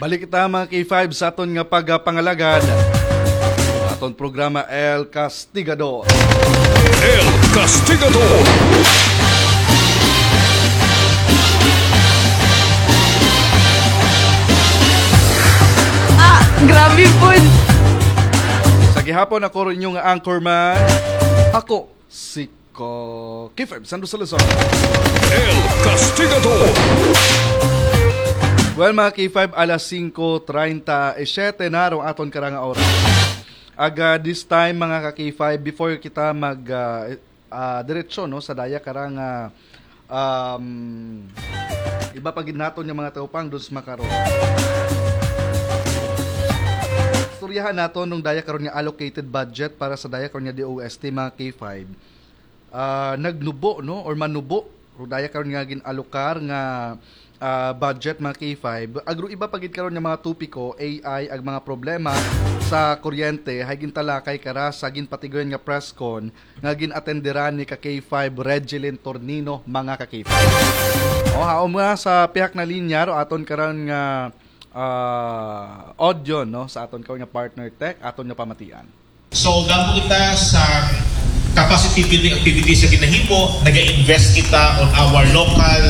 Balik kita mga K5 sa aton nga pagpangalagad. Aton programa El Castigador. El Castigador. Grabe po. Sa gihapon ako rin yung anchorman. Ako, si K5 Sando Salazar. El Castigador. Well mga K5, alas 5:37 na araw aton karanga oras. This time mga ka-K5, before kita mag diretsyo no, sa daya karanga iba pagid naton yung mga taupang dos makaron. Istoryahan nato nung daya karon nga allocated budget para sa daya karon nga DOST mga K5. Nagnubo no or manubo ro daya karon nga ginalokar nga budget mga K5. Agro iba pagid karon nga mga tupiko AI ag mga problema sa kuryente hay gintalakay kara sa ginpatigoyan nga presscon nga ginatenderan ni ka K5 Regilin Tornino mga ka K5. Haom nga sa pihak na linya ro aton karon nga audio no sa aton karon nga partner tech aton nga pamatian. So damo kita sa capacity building activities sa kinahimo, naga-invest kita on our local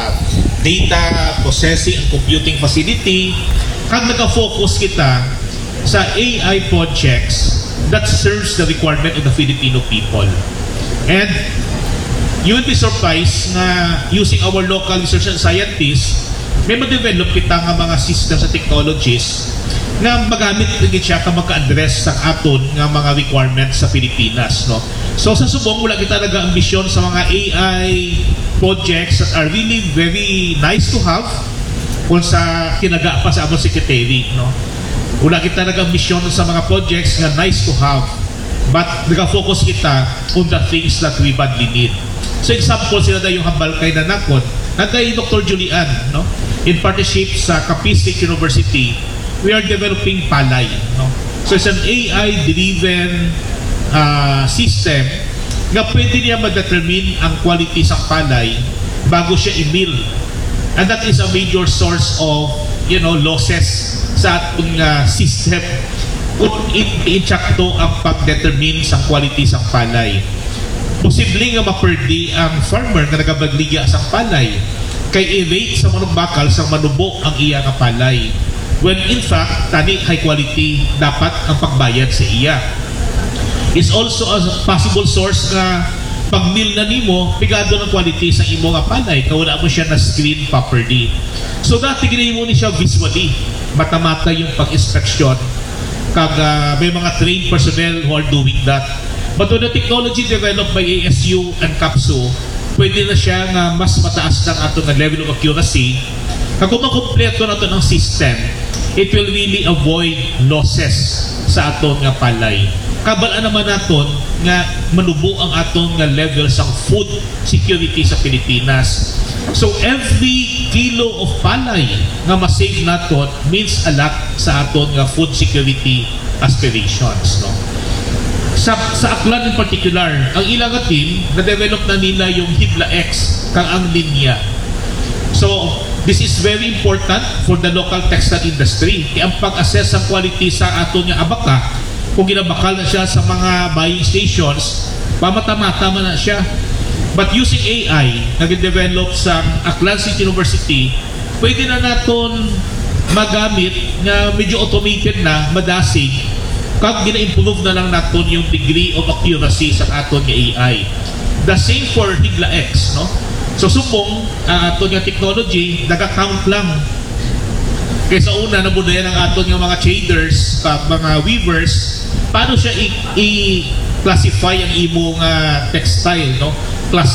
data processing and computing facility, kag naka-focus kita sa AI projects that serves the requirement of the Filipino people. And you will be surprised na using our local research and scientists, may ma-develop kita nga mga systems and technologies nga magamit rin siya ka maka-address sa aton nga mga requirements sa Pilipinas, no? So sa subong wala kita nag-ambisyon sa mga AI projects that are really very nice to have kung sa kinaga pa sa among secretary, no? Wala kita nag-ambisyon sa mga projects nga nice to have, but nag-focus kita on the things that we badly need. So example sila na yung hambal kay nanakot kay Dr. Julian, no? In partnership sa Capiz State University, we are developing Palay, no? So it's an AI-driven system na pwede niya ma-determine ang quality sa palay bago siya i-mill. And that is a major source of, losses sa atong system kung i-checkto ang pag-determine sa quality sa palay. Posible nga maperdi ang farmer na nagabagligya sa palay kay i-rate sa manong bakal sa manubo ang iya nga palay. When in fact, tani high quality dapat ang pagbayad sa iya. It's also a possible source na pag-mill na nimo, pigado ng quality sa imo nga palay, kawala mo siya na screen properly. So dati ginahimo ni siya visually, mata-mata yung pag-inspection, kag may mga trained personnel who are doing that. But when the technology developed by ASU and CAPSU, pwede na siya nga mas mataas ng ato nga level of accuracy. Kag kung makompleto na ito ng system, it will really avoid losses sa aton nga palay. Kabalaan naman naton nga manubo ang aton nga level sa food security sa Pilipinas. So every kilo of palay nga ma-save naton means a lot sa aton nga food security aspirations, no? Sa Aklan in particular, ang ilang team na-develop na nila yung Hidla-X kang ang linya. So this is very important for the local textile industry. Ang pag-assess sa quality sa aton nga abaka, kung ginabakal na siya sa mga buying stations, pamata-mata man na siya. But using AI, nag-develop sa Aklan State University, pwede na naton magamit na medyo automated na, madasig, kag gina-improve na lang naton yung degree of accuracy sa aton nga AI. The same for Hidla-X, no? So subong aton nga technology, naga-count lang. Kaysa una nabudayan ang aton nga mga traders, mga weavers, paano siya i-classify ang imong textile, no?